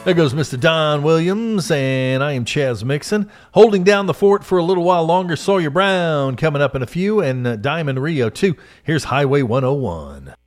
There goes Mr. Don Williams, and I am Chaz Mixon. Holding down the fort for a little while longer, Sawyer Brown coming up in a few, and Diamond Rio too. Here's Highway 101.